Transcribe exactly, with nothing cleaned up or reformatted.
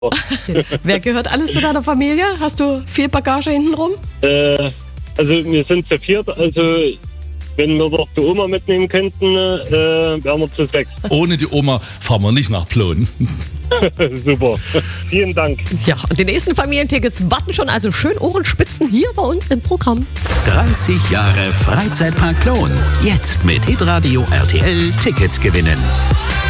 Wer gehört alles zu deiner Familie? Hast du viel Bagage hintenrum? Äh, also wir sind zu viert, also wenn wir doch die Oma mitnehmen könnten, äh, wären wir zu sechs. Ohne die Oma fahren wir nicht nach Plön. Super, vielen Dank. Ja, und die nächsten Familientickets warten schon, also schön Ohrenspitzen hier bei uns im Programm. dreißig Jahre Freizeitpark Plön. Jetzt mit Hitradio R T L Tickets gewinnen.